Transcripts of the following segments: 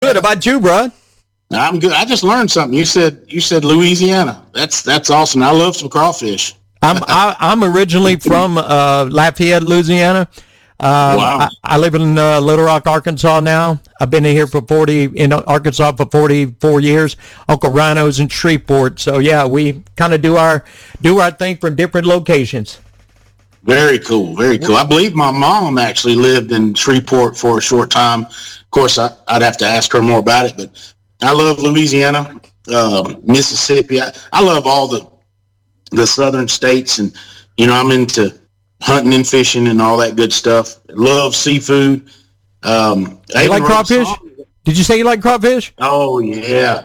good. About you, bro? I'm good. I just learned something. You said Louisiana. That's awesome. I love some crawfish. I'm originally from Lafayette, Louisiana. Wow. I live in Little Rock, Arkansas now. I've been here in Arkansas for 44 years. Uncle Rhino's in Shreveport. So yeah, we kind of do our thing from different locations. Very cool. Very cool. I believe my mom actually lived in Shreveport for a short time. Of course, I'd have to ask her more about it, but I love Louisiana, Mississippi. I love all the southern states, and I'm into hunting and fishing and all that good stuff. Love seafood. You like crawfish? Did you say you like crawfish? Oh yeah.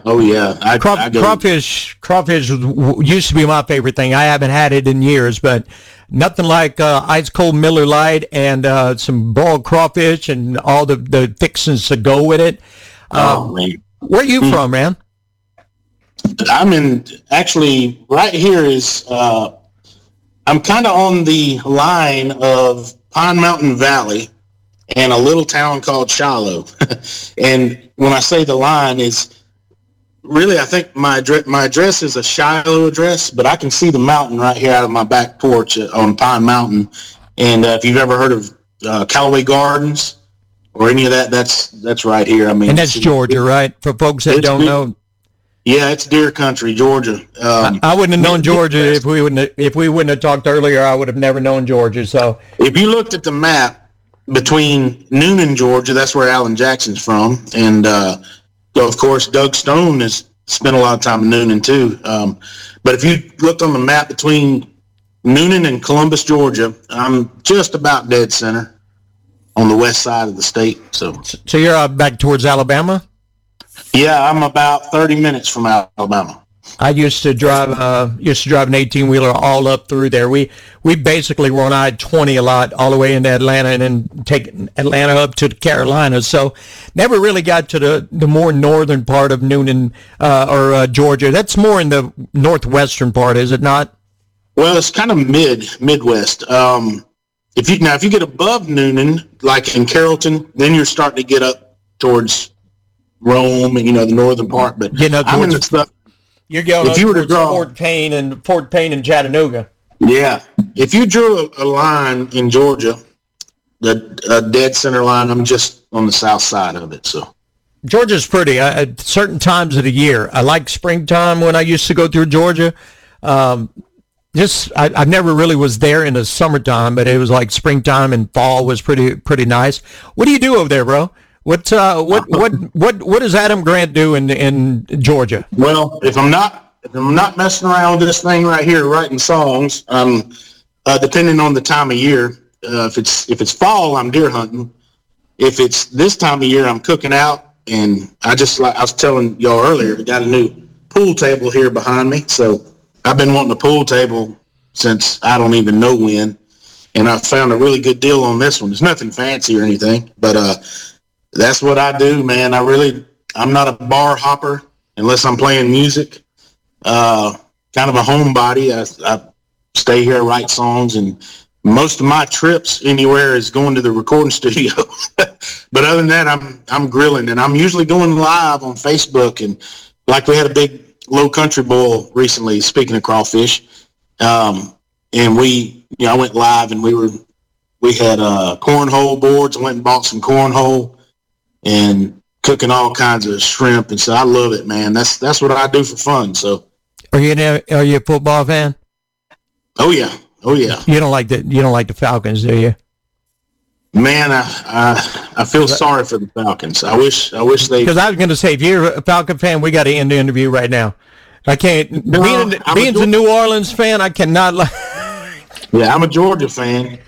Crawfish used to be my favorite thing. I haven't had it in years, but nothing like ice cold Miller Lite and some boiled crawfish and all the fixings to go with it. Man. Where are you from, man? I'm actually right here is I'm kind of on the line of Pine Mountain Valley and a little town called Shiloh. And when I say the line is really, I think my address is a Shiloh address, but I can see the mountain right here out of my back porch on Pine Mountain. And if you've ever heard of Callaway Gardens or any of that, that's right here. I mean, and that's Georgia, right? For folks that don't know. Yeah, it's deer country, Georgia. I wouldn't have known Georgia if we wouldn't have talked earlier. I would have never known Georgia. So if you looked at the map between Noonan, Georgia, that's where Alan Jackson's from, and so of course Doug Stone has spent a lot of time in Noonan too. But if you looked on the map between Noonan and Columbus, Georgia, I'm just about dead center on the west side of the state. So you're back towards Alabama. Yeah, I'm about 30 minutes from Alabama. I used to drive an 18-wheeler all up through there. We basically were on I-20 a lot, all the way into Atlanta, and then take Atlanta up to the Carolinas. So never really got to the more northern part of Noonan or Georgia. That's more in the northwestern part, is it not? Well, it's kind of Midwest. If you get above Noonan, like in Carrollton, then you're starting to get up towards Rome and the northern part. But I'm in the stuff. You're going if you were to draw Fort Payne and Chattanooga. Yeah, if you drew a line in Georgia, the dead center line, I'm just on the south side of it. So Georgia's pretty. At certain times of the year, I like springtime when I used to go through Georgia. I never really was there in the summertime, but it was like springtime and fall was pretty nice. What do you do over there, bro? What does Adam Grant do in Georgia? Well, if I'm not messing around with this thing right here, writing songs, depending on the time of year. If it's fall, I'm deer hunting. If it's this time of year, I'm cooking out. And I was telling y'all earlier, I got a new pool table here behind me. So I've been wanting a pool table since I don't even know when, and I found a really good deal on this one. It's nothing fancy or anything, but that's what I do, man. I'm not a bar hopper unless I'm playing music. Kind of a homebody. I stay here, write songs, and most of my trips anywhere is going to the recording studio. But other than that, I'm grilling, and I'm usually going live on Facebook. And like we had a big Low Country Bowl recently, speaking of crawfish, and I went live, and we had cornhole boards. I went and bought some cornhole. And cooking all kinds of shrimp, and so I love it, man. That's what I do for fun. So, are you a football fan? Oh yeah. You don't like the Falcons, do you? Man, I feel sorry for the Falcons. I wish they. Because I was going to say, if you're a Falcon fan, we got to end the interview right now. I can't. Being a New Orleans fan, I cannot. Yeah, I'm a Georgia fan,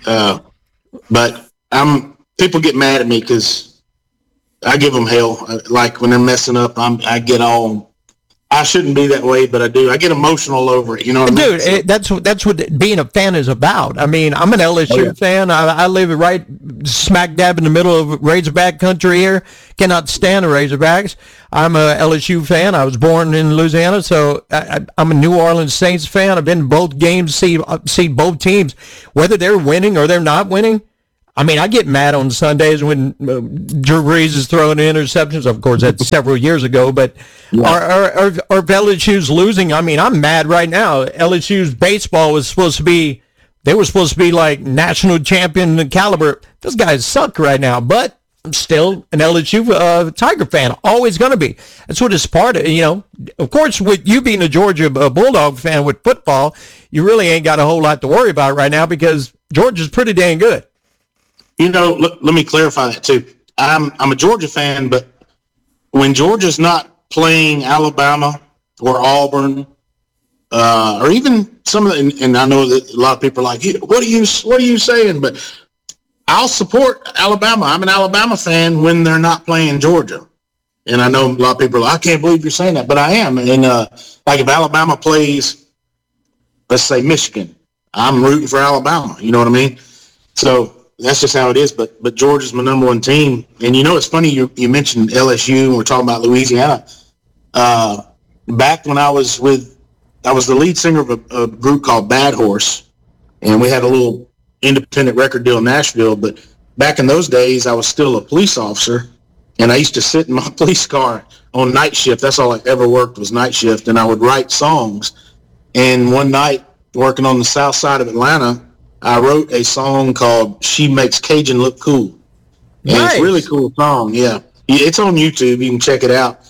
but people get mad at me because I give them hell. Like when they're messing up, I get all. I shouldn't be that way, but I do. I get emotional over it. You know what I mean? Dude, that's what being a fan is about. I mean, I'm an LSU fan. I live right smack dab in the middle of Razorback country here. Cannot stand the Razorbacks. I'm a LSU fan. I was born in Louisiana, so I'm a New Orleans Saints fan. I've been to both games, see both teams, whether they're winning or they're not winning. I mean, I get mad on Sundays when Drew Brees is throwing interceptions. Of course, that's several years ago. But are LSU's losing? I mean, I'm mad right now. LSU's baseball was supposed to be, they were supposed to be like national champion caliber. Those guys suck right now. But I'm still an LSU Tiger fan. Always going to be. That's what it's part of. You know, of course, with you being a Georgia Bulldog fan with football, you really ain't got a whole lot to worry about right now because Georgia's pretty dang good. You know, let me clarify that too. I'm a Georgia fan, but when Georgia's not playing Alabama or Auburn, or even some of the, and I know that a lot of people are like, what are you saying? But I'll support Alabama. I'm an Alabama fan when they're not playing Georgia. And I know a lot of people are like, I can't believe you're saying that, but I am. And like if Alabama plays, let's say Michigan, I'm rooting for Alabama. You know what I mean? So that's just how it is. But Georgia's my number one team. And you know, it's funny you mentioned LSU and we're talking about Louisiana. Back when I was the lead singer of a group called Bad Horse, and we had a little independent record deal in Nashville. But back in those days, I was still a police officer, and I used to sit in my police car on night shift. That's all I ever worked was night shift, and I would write songs. And one night, working on the south side of Atlanta, I wrote a song called "She Makes Cajun Look Cool," and It's a really cool song. Yeah, it's on YouTube. You can check it out.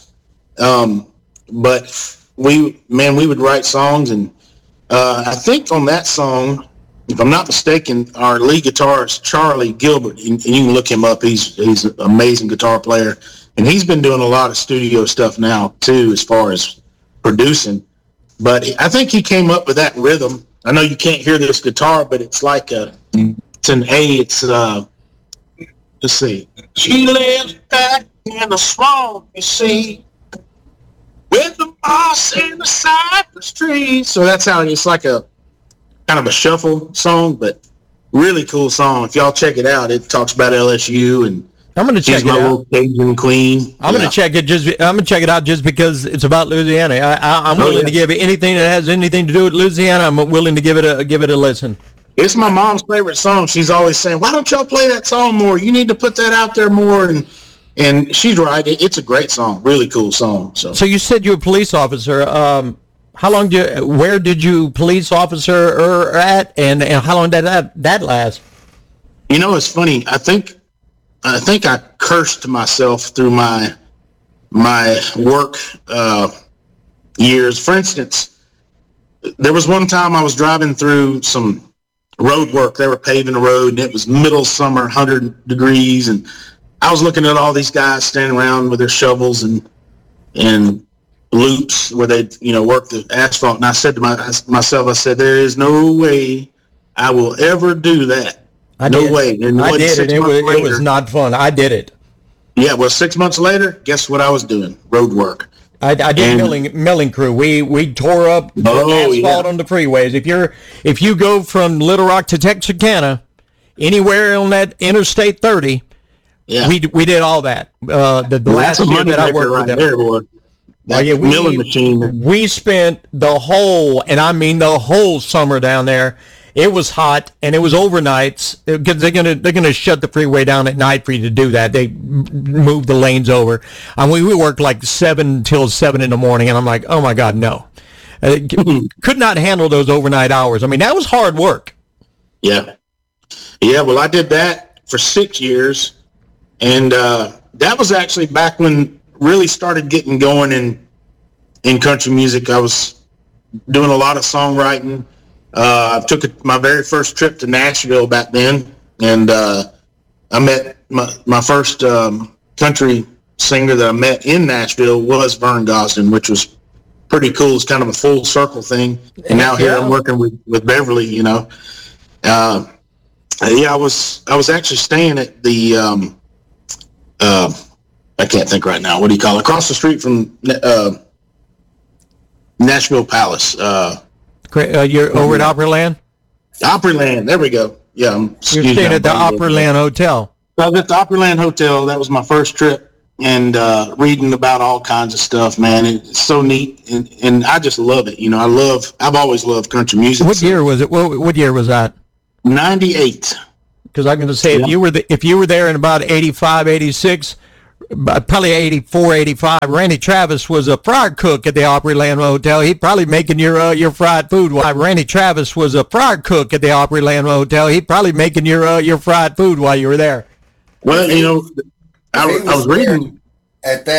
But we would write songs, and I think on that song, if I'm not mistaken, our lead guitarist, Charlie Gilbert, and you can look him up. He's an amazing guitar player, and he's been doing a lot of studio stuff now, too, as far as producing. But I think he came up with that rhythm. I know you can't hear this guitar, but it's like it's an A. It's, let's see. She lives back in the swamp, you see, with the moss and the cypress trees. So that's how it's like a kind of a shuffle song, but really cool song. If y'all check it out, it talks about LSU, and I'm going to check it out. Little Cajun queen. I'm going to check it. I'm going to check it out just because it's about Louisiana. I'm willing to give it anything that has anything to do with Louisiana. I'm willing to give it a listen. It's my mom's favorite song. She's always saying, "Why don't y'all play that song more? You need to put that out there more." And she's right. It's a great song. Really cool song. So you said you're a police officer. How long where did you police officer at, and how long did that last? You know, it's funny. I think I cursed myself through my work years. For instance, there was one time I was driving through some road work. They were paving the road, and it was middle summer, 100 degrees, and I was looking at all these guys standing around with their shovels and loops where they, work the asphalt. And I said to myself, there is no way I will ever do that. No way. And I did it. It was not fun. I did it. Yeah. Well, 6 months later, guess what I was doing? Road work. I did milling crew. We tore up asphalt on the freeways. If you go from Little Rock to Texarkana, anywhere on that Interstate 30, we did all that. The last year that I worked with them. There, boy. Milling machine. We spent the whole summer down there. It was hot, and it was overnights because they're gonna shut the freeway down at night for you to do that. They move the lanes over. And we worked like 7 till 7 in the morning, and I'm like, oh my God, no. Could not handle those overnight hours. I mean, that was hard work. Yeah. Well, I did that for 6 years, and that was actually back when really started getting going in country music. I was doing a lot of songwriting. I took my very first trip to Nashville back then, and I met my first country singer that I met in Nashville was Vern Gosdin, which was pretty cool. It's kind of a full circle thing. And now here I'm working with Beverly, I was actually staying at the I can't think right now. What do you call it? Across the street from Nashville Palace. You're over at Opryland? Opryland. There we go. Yeah. You're staying at the Opryland Hotel. So I was at the Opryland Hotel. That was my first trip, and reading about all kinds of stuff, man. It's so neat, and I just love it. I've always loved country music. What year was it? What year was that? 98. Because I'm going to say, if you were there in about 85, 86, probably 84, 85, Randy Travis was a fryer cook at the Opryland Hotel. He'd probably making your fried food. Randy Travis was a fryer cook at the Opryland Hotel. He'd probably making your fried food while you were there. Well, I was reading at that